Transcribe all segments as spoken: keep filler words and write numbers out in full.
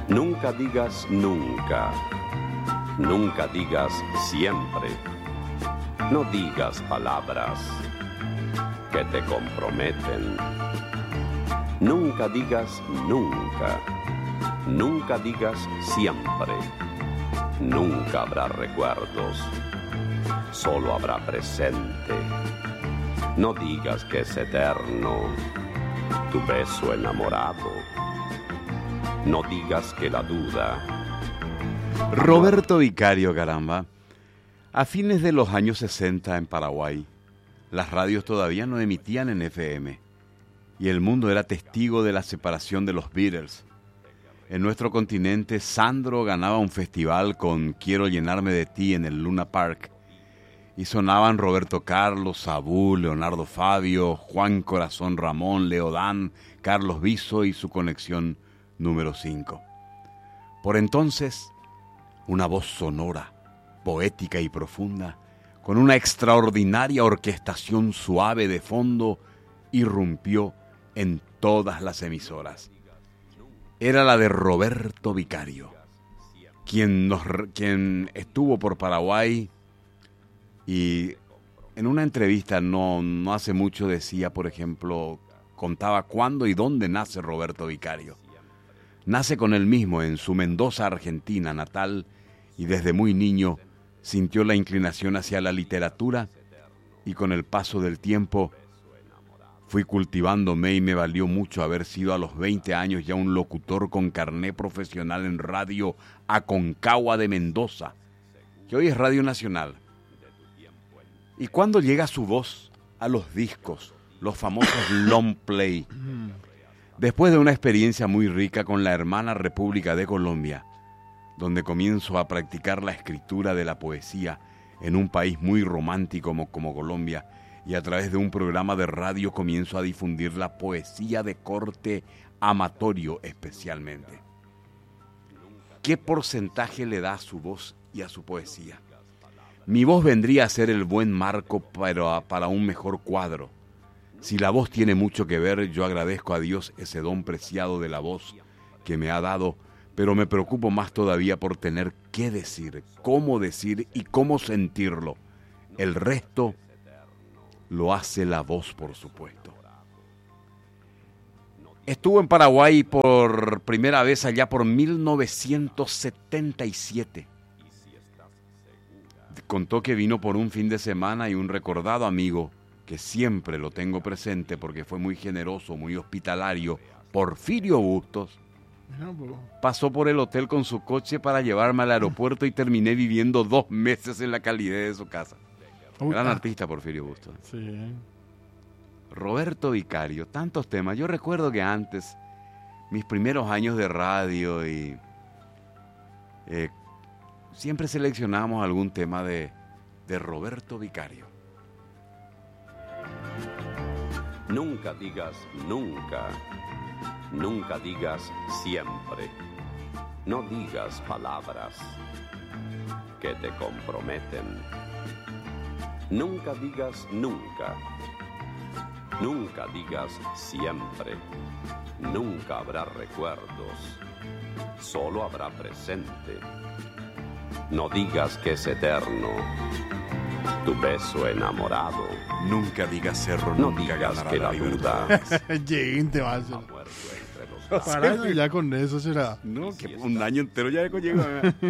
Nunca digas nunca. Nunca digas siempre. No digas palabras que te comprometen. Nunca digas nunca. Nunca digas siempre. Nunca habrá recuerdos. Solo habrá presente. No digas que es eterno tu beso enamorado. No digas que la duda. Roberto Vicario, caramba. A fines de los años sesenta en Paraguay, las radios todavía no emitían en F M y el mundo era testigo de la separación de los Beatles. En nuestro continente, Sandro ganaba un festival con Quiero llenarme de ti en el Luna Park y sonaban Roberto Carlos, Sabú, Leonardo Fabio, Juan Corazón Ramón, Leodán, Carlos Viso y su conexión número cinco. Por entonces, una voz sonora, poética y profunda, con una extraordinaria orquestación suave de fondo, irrumpió en todas las emisoras. Era la de Roberto Vicario, quien, nos, quien estuvo por Paraguay y en una entrevista no, no hace mucho decía, por ejemplo, contaba cuándo y dónde nace Roberto Vicario. Nace con él mismo en su Mendoza, Argentina, natal, y desde muy niño sintió la inclinación hacia la literatura y con el paso del tiempo fui cultivándome y me valió mucho haber sido a los veinte años ya un locutor con carné profesional en Radio Aconcagua de Mendoza, que hoy es Radio Nacional. Y cuando llega su voz a los discos, los famosos long play, después de una experiencia muy rica con la hermana República de Colombia, donde comienzo a practicar la escritura de la poesía en un país muy romántico como, como Colombia, y a través de un programa de radio comienzo a difundir la poesía de corte amatorio especialmente. ¿Qué porcentaje le da a su voz y a su poesía? Mi voz vendría a ser el buen marco para, para un mejor cuadro. Si la voz tiene mucho que ver, yo agradezco a Dios ese don preciado de la voz que me ha dado, pero me preocupo más todavía por tener qué decir, cómo decir y cómo sentirlo. El resto lo hace la voz, por supuesto. Estuvo en Paraguay por primera vez allá por mil novecientos setenta y siete. Contó que vino por un fin de semana y un recordado amigo, que siempre lo tengo presente porque fue muy generoso, muy hospitalario, Porfirio Bustos, pasó por el hotel con su coche para llevarme al aeropuerto y terminé viviendo dos meses en la calidez de su casa. Uy, Gran ah. artista Porfirio Bustos. Sí. Roberto Vicario, tantos temas. Yo recuerdo que antes, mis primeros años de radio y eh, siempre seleccionábamos algún tema de, de Roberto Vicario. Nunca digas nunca. Nunca digas siempre. No digas palabras que te comprometen. Nunca digas nunca. Nunca digas siempre. Nunca habrá recuerdos. Solo habrá presente. No digas que es eterno tu beso enamorado. Nunca digas cerro, no nunca digas que la duda. Lleguín te vas. Parando ya con eso será. No, que un año entero ya llegó.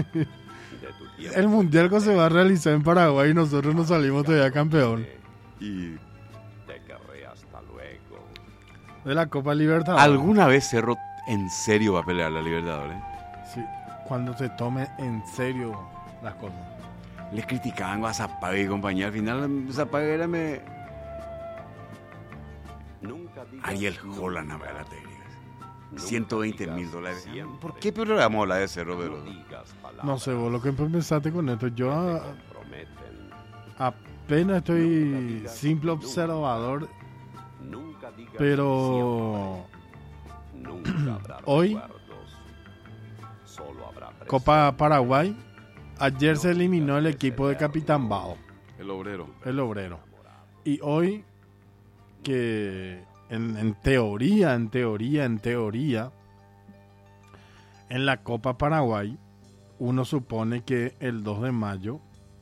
El mundial que se va a realizar en Paraguay y nosotros nos salimos todavía campeón. Y te querré hasta luego. De la Copa Libertadores. ¿Alguna vez Cerro en serio va a pelear la Libertadores? Sí, cuando se tome en serio las cosas. Les criticaban a Zapaga y compañía. Al final Zapaga era me... Ariel Holland a la técnica. ciento veinte mil dólares. ¿Por qué programamos hablar de Cerro, pero? No sé, vos lo que empezaste con esto. Yo a, apenas estoy simple observador, pero hoy Copa Paraguay. Ayer se eliminó el equipo de Capitán Bao. El obrero. El obrero. Y hoy que en, en teoría, en teoría, en teoría, en la Copa Paraguay, uno supone que el dos de mayo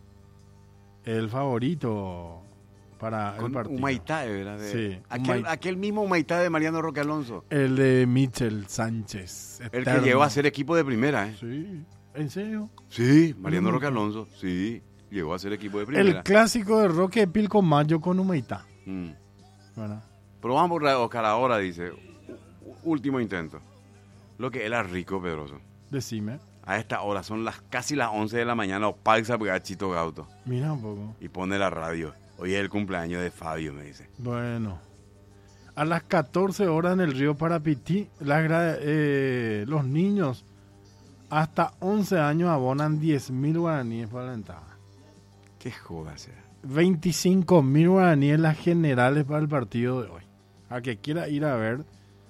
es el favorito para Con el partido. Humaitá, ¿verdad? De, Sí, aquel, Humai- aquel mismo Humaitá de Mariano Roque Alonso. El de Michel Sánchez. El que eterno. llegó a ser equipo de primera, ¿eh? Sí, ¿en serio? Sí, Mariano Mm. Roque Alonso, sí, llegó a ser equipo de primera. El clásico de Roque de Pilco Mayo con Humaitá. Mm. ¿Verdad? Pero vamos por Oscar ahora, dice, u- último intento. Lo que era rico, Pedroso. Decime. A esta hora son las casi las once de la mañana, o pausa porque a Chito Gauto. Mira un poco. Y pone la radio. Hoy es el cumpleaños de Fabio, me dice. Bueno. A las catorce horas en el río Parapití, las gra- eh, los niños hasta once años abonan diez mil guaraníes para la entrada. Qué joda sea. veinticinco mil guaraníes las generales para el partido de hoy. A que quiera ir a ver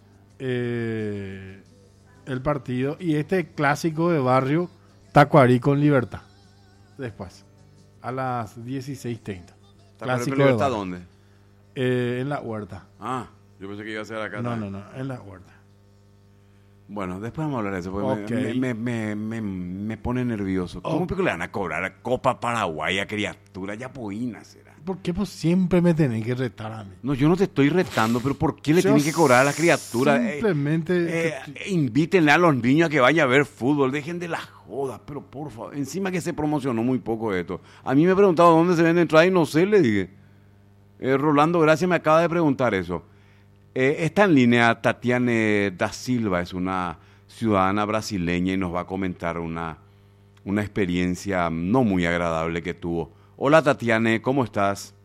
eh, el partido y este clásico de barrio Tacuarí con Libertad. Después, a las dieciséis treinta. Clásico de Libertad barrio. dónde? Eh, en la huerta. Ah, yo pensé que iba a ser acá. No, también. no, no, en la huerta. Bueno, después vamos a hablar de eso, porque Ok. me, me, me, me, me pone nervioso. ¿Cómo Oh. que le van a cobrar a Copa Paraguay a criatura yapoína, será? ¿Por qué pues siempre me tenés que retar a mí? No, yo no te estoy retando, pero ¿por qué le Yo tienen que cobrar a la criatura? Eh, Simplemente... eh, invítenle a los niños a que vayan a ver fútbol, dejen de las jodas, pero por favor, encima que se promocionó muy poco esto. A mí me he preguntado dónde se vende entrada y no sé, le dije. Eh, Rolando Gracia me acaba de preguntar eso. Eh, está en línea Tatiane da Silva, es una ciudadana brasileña y nos va a comentar una, una experiencia no muy agradable que tuvo. Hola Tatiane, ¿cómo estás?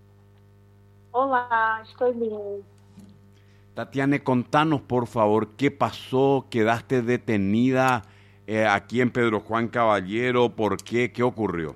Olá, estou bem. Tatiane, contanos por favor qué pasó, quedaste detenida eh, aquí en Pedro Juan Caballero, ¿por qué? ¿Qué ocurrió?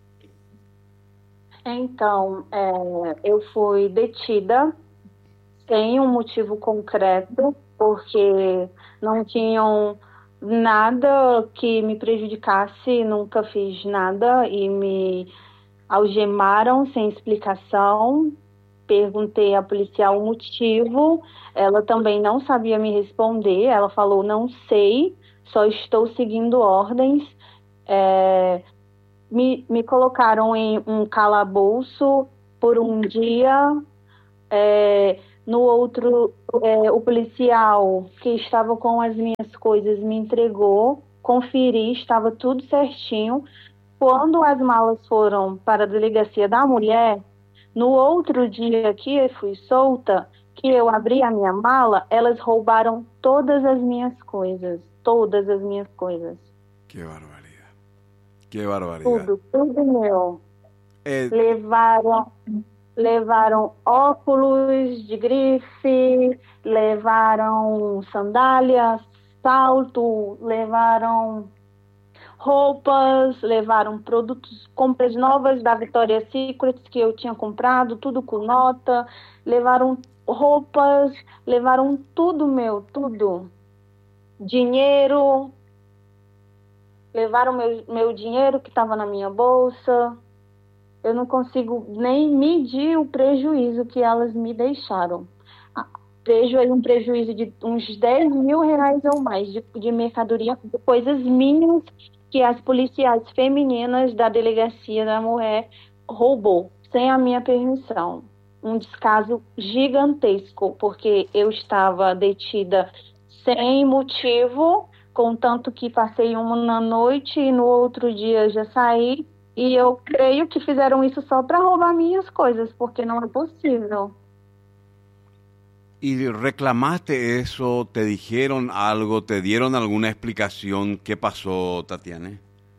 Então, é, eu fui detida sem um motivo concreto, porque não tinham nada que me prejudicasse, nunca fiz nada e me algemaram sem explicação. Perguntei à policial o motivo, ela também não sabia me responder, ela falou, não sei, só estou seguindo ordens. É, me, me colocaram em um calabouço por um dia, é, no outro, é, o policial que estava com as minhas coisas me entregou, conferi, estava tudo certinho. Quando as malas foram para a delegacia da mulher, no outro dia que eu fui solta, que eu abri a minha mala, elas roubaram todas as minhas coisas. Todas as minhas coisas. Qué barbaridad. Qué barbaridad. Tudo, tudo meu. Eh, Levaram, levaram óculos de grife, levaram sandálias, salto, levaram roupas, levaram produtos, compras novas da Victoria's Secret que eu tinha comprado, tudo com nota, levaram roupas, levaram tudo meu, tudo. Dinheiro, levaram meu, meu dinheiro que estava na minha bolsa. Eu não consigo nem medir o prejuízo que elas me deixaram. Vejo aí um prejuízo de uns dez mil reais ou mais de, de mercadoria, de coisas mínimas que as policiais femininas da delegacia da mulher roubou, sem a minha permissão. Um descaso gigantesco, porque eu estava detida sem motivo, contanto que passei uma na noite e no outro dia já saí, e eu creio que fizeram isso só para roubar minhas coisas, porque não é possível. ¿Y reclamaste eso? ¿Te dijeron algo? ¿Te dieron alguna explicación? ¿Qué pasó, Tatiane?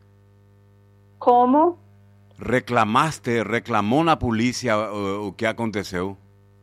Como? ¿Reclamaste? ¿Reclamó la policía o, o qué aconteceu?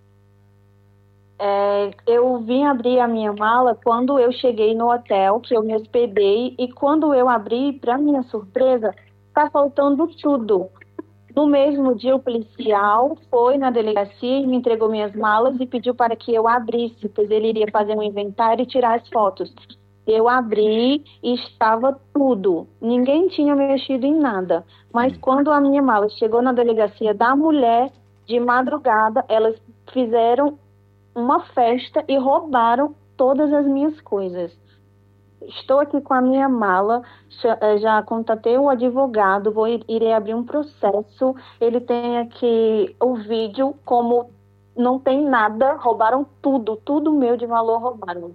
É, eu vim abrir a minha mala quando eu cheguei no hotel, que eu me hospedei, e quando eu abri, para minha surpresa, está faltando tudo. No mesmo dia, o policial foi na delegacia e me entregou minhas malas e pediu para que eu abrisse, pois ele iria fazer um inventário e tirar as fotos. Eu abri e estava tudo. Ninguém tinha mexido em nada. Mas quando a minha mala chegou na delegacia da mulher, de madrugada, elas fizeram uma festa e roubaram todas as minhas coisas. estou aqui com a minha mala, já, já contatei o advogado, vou ir, irei abrir um processo. Ele tem aqui o vídeo, como não tem nada, roubaram tudo, tudo meu de valor roubaram.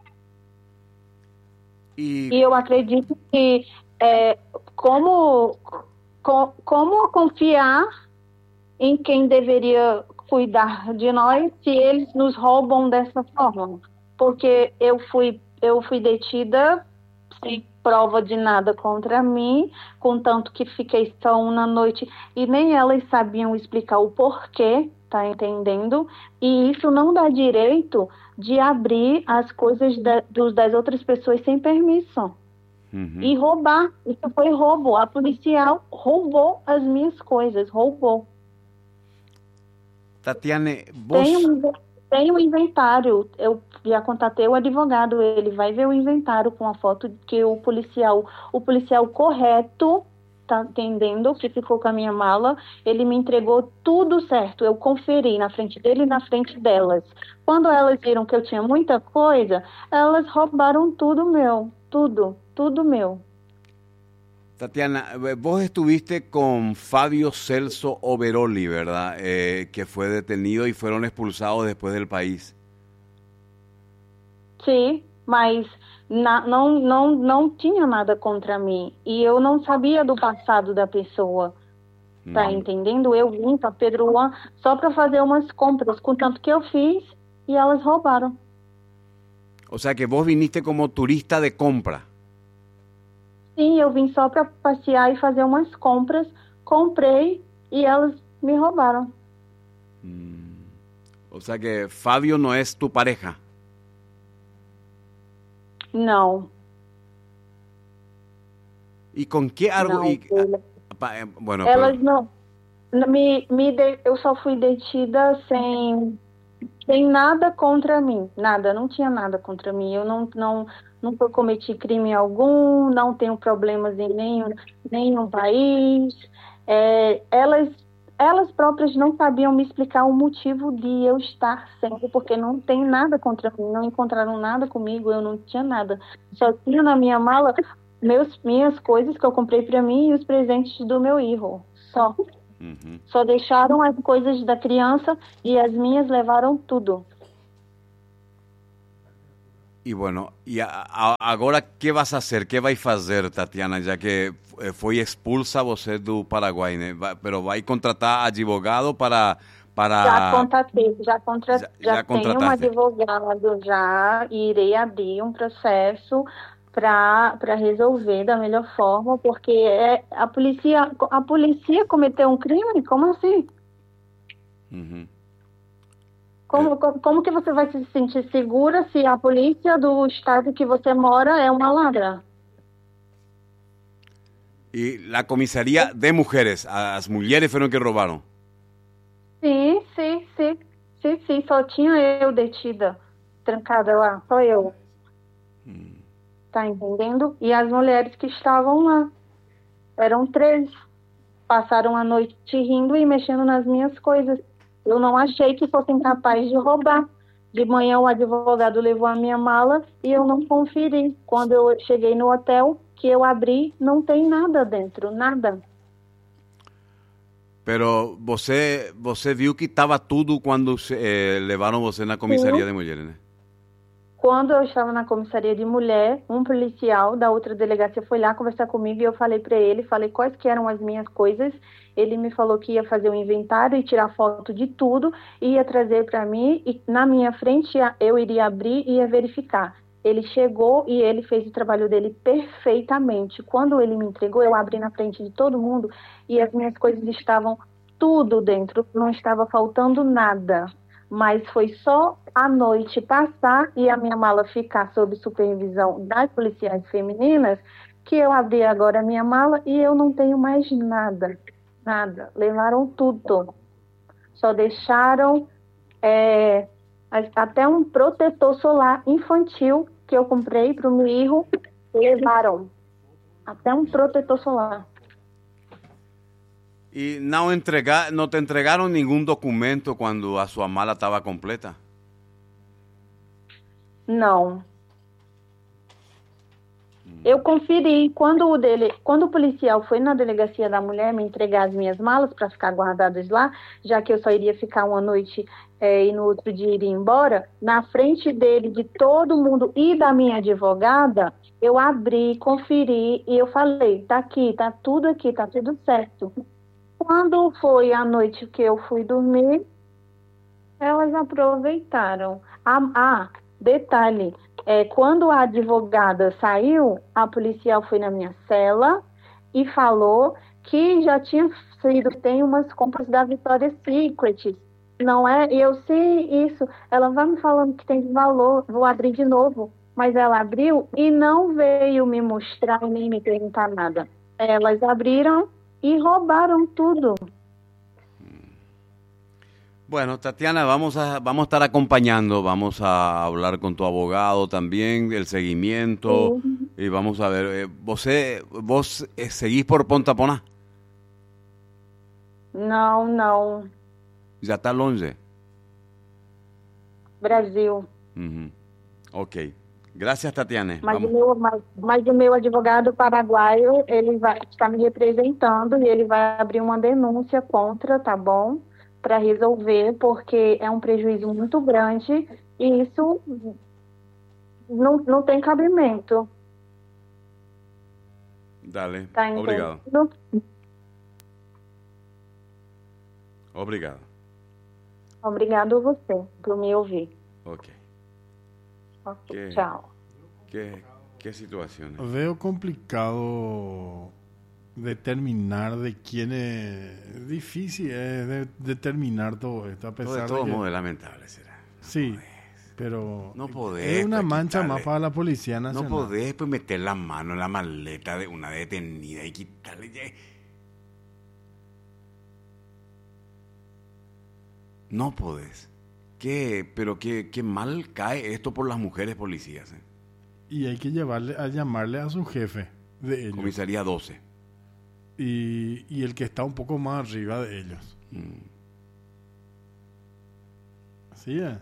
E, e eu acredito que é, como, com, como confiar em quem deveria cuidar de nós se eles nos roubam dessa forma? Porque eu fui, eu fui detida sem prova de nada contra mim, contanto que fiquei só uma noite e nem elas sabiam explicar o porquê, tá entendendo? E isso não dá direito de abrir as coisas da, dos, das outras pessoas sem permissão. Uhum. E roubar. Isso foi roubo. A policial roubou as minhas coisas, roubou. Tatiane, vos... tem, um, tem um inventário. Eu já contatei o advogado, ele vai ver o inventário com a foto que o policial, o policial correto, tá entendendo, que ficou com a minha mala, ele me entregou tudo certo. Eu conferi na frente dele e na frente delas. Quando elas viram que eu tinha muita coisa, elas roubaram tudo meu, tudo, tudo meu. Tatiana, vos estuviste con Fabio Celso Overoli, ¿verdad? Eh, que fue detenido y fueron expulsados después del país. Sim, mas na, não, não, não tinha nada contra mim. E eu não sabia do passado da pessoa. Tá hum. entendendo? Eu vim para Pedro Juan só para fazer umas compras, com tanto que eu fiz, e elas roubaram. O sea que vos viniste como turista de compra. Sim, eu vim só para passear e fazer umas compras, comprei e elas me roubaram. Hum. O sea que Fabio no es tu pareja. Não. E com que argumento? Bueno, elas pero... não. Me, me de... Eu só fui detida sem, sem nada contra mim. Nada, não tinha nada contra mim. Eu não, não, nunca cometi crime algum, não tenho problemas em nenhum, nenhum país. É, elas. Elas próprias não sabiam me explicar o motivo de eu estar sempre, porque não tem nada contra mim, não encontraram nada comigo, eu não tinha nada. Só tinha na minha mala meus, minhas coisas que eu comprei para mim e os presentes do meu filho, só. Uhum. Só deixaram as coisas da criança e as minhas levaram tudo. E bueno, e a, a, agora que vas a hacer? Que vai fazer, Tatiana, já que foi expulsa você do Paraguai, né? Vai, pero vai contratar advogado para para Já contratei, já contra, já, já, já tenho um contrataste. advogado já e irei abrir um processo para para resolver da melhor forma, porque é, a polícia a polícia cometeu um crime, como assim? Uhum. Como, como, como que você vai se sentir segura se a polícia do estado que você mora é uma ladra? E a comissaria de mulheres, as mulheres foram que roubaram? Sim, sim, sim, sim, sim, só tinha eu detida, trancada lá, só eu. Hum. Tá entendendo? E as mulheres que estavam lá, eram três, passaram a noite rindo e mexendo nas minhas coisas. Eu não achei que fossem capazes de roubar. De manhã o advogado levou a minha mala e eu não conferi. Quando eu cheguei no hotel, que eu abri, não tem nada dentro, nada. Pero você, você viu que estava tudo quando eh, levaram você na comissaria Sim. de mulheres, né? Quando eu estava na comissaria de mulher, um policial da outra delegacia foi lá conversar comigo e eu falei para ele, falei quais que eram as minhas coisas. Ele me falou que ia fazer um inventário e tirar foto de tudo, ia trazer para mim e na minha frente eu iria abrir e ia verificar. Ele chegou e ele fez o trabalho dele perfeitamente. Quando ele me entregou, eu abri na frente de todo mundo e as minhas coisas estavam tudo dentro, não estava faltando nada. Mas foi só a noite passar e a minha mala ficar sob supervisão das policiais femininas que eu abri agora a minha mala e eu não tenho mais nada. Nada, levaram tudo. Só deixaram é, até um protetor solar infantil que eu comprei para o meu filho, levaram. Até um protetor solar. E não, entregar, não te entregaram nenhum documento quando a sua mala estava completa? Não. Eu conferi, quando o, dele, quando o policial foi na delegacia da mulher me entregar as minhas malas para ficar guardadas lá, já que eu só iria ficar uma noite é, e no outro dia iria embora, na frente dele, de todo mundo e da minha advogada, eu abri, conferi e eu falei, tá aqui, tá tudo aqui, tá tudo certo. Quando foi a noite que eu fui dormir, elas aproveitaram. Ah, ah, detalhe, é, quando a advogada saiu, a policial foi na minha cela e falou que já tinha sido, tem umas compras da Victoria's Secret. Não é? Eu sei isso. Ela vai me falando que tem de valor, vou abrir de novo. Mas ela abriu e não veio me mostrar e nem me perguntar nada. Elas abriram y roubaron todo. Bueno, Tatiana, vamos a, vamos a estar acompañando, vamos a hablar con tu abogado también, el seguimiento, Sí. y vamos a ver, eh, vos, eh, vos eh, seguís por Ponta Poná, Não, não. ya está longe. Brasil. Ujú. Ok, gracias, Tatiana. Mas o, Vamos. meu, mas, mas o meu advogado paraguaio, ele vai estar me representando e ele vai abrir uma denúncia contra, tá bom? Para resolver, porque é um prejuízo muito grande e isso não, não tem cabimento. Dale, Tá obrigado. entendendo? Obrigado. Obrigado a você por me ouvir. Ok. Ok, Que- tchau. ¿Qué, qué situaciones? Veo complicado determinar de quién es difícil es de- determinar todo esto a Todo, pesar de todo de que, modo es lamentable, será. sí, pero No podés, es una pues, mancha quitarle. más para la policía No nacional. podés pues meter la mano en la maleta de una detenida y quitarle. ya- No podés. ¿Qué? Pero qué, qué mal cae esto por las mujeres policías. ¿eh? Y hay que llevarle a llamarle a su jefe de ellos Comisaría doce. y, y el que está un poco más arriba de ellos. Mm. Así es.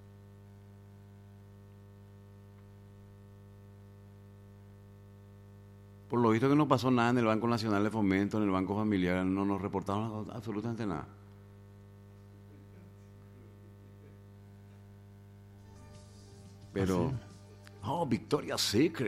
Por lo visto que no pasó nada en el Banco Nacional de Fomento, en el Banco Familiar, no nos reportaron absolutamente nada. Pero, oh, Victoria's Secret.